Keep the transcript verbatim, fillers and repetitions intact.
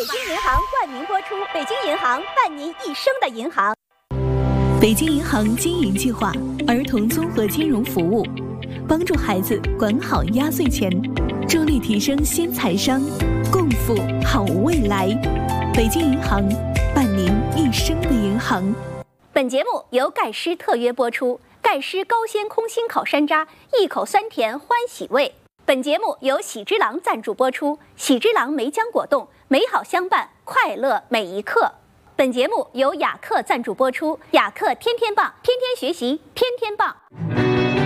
北京银行冠名播出，北京银行伴您一生的银行。 北京银行经营计划，儿童综合金融服务，帮助孩子管好压岁钱，助力提升新财商，共赴好未来。北京银行，伴您一生的银行。 本节目由盖诗特约播出，盖诗高鲜空心烤山楂，一口酸甜欢喜味。本节目由喜之郎赞助播出，喜之郎梅浆果冻，美好相伴，快乐每一刻。本节目由雅克赞助播出，雅克天天棒，天天学习，天天棒。